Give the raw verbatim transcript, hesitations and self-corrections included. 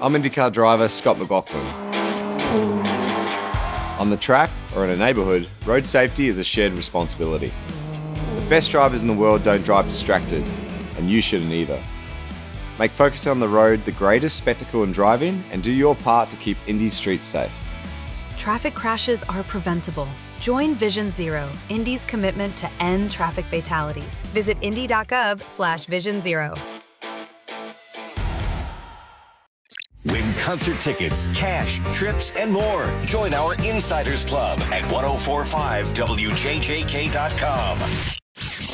I'm IndyCar driver Scott McLaughlin. On the track or in a neighbourhood, road safety is a shared responsibility. The best drivers in the world don't drive distracted, and you shouldn't either. Make focusing on the road the greatest spectacle in driving and do your part to keep Indy's streets safe. Traffic crashes are preventable. Join Vision Zero, Indy's commitment to end traffic fatalities. Visit indy.gov slash vision zero. Win concert tickets, cash, trips, and more. Join our Insiders Club at ten forty-five W J J K dot com.